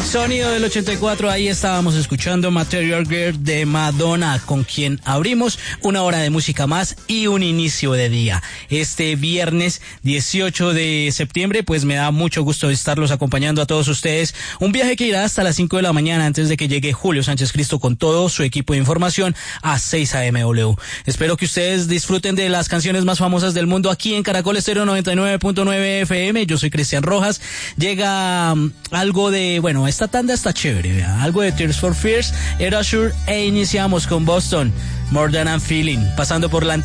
Sonido del 84, ahí estábamos escuchando Material Girl de Madonna, con quien abrimos una hora de música más y un inicio de día. Este viernes 18 de septiembre, pues me da mucho gusto estarlos acompañando a todos ustedes. Un viaje que irá hasta las 5 de la mañana antes de que llegue Julio Sánchez Cristo con todo su equipo de información a 6 AMW. Espero que ustedes disfruten de las canciones más famosas del mundo aquí en Caracol Estéreo 99.9 FM. Yo soy Cristian Rojas. Llega algo de, bueno, esta tanda está chévere, ¿vea? Algo de Tears for Fears, Erasure, e iniciamos con Boston, More Than I'm Feeling, pasando por la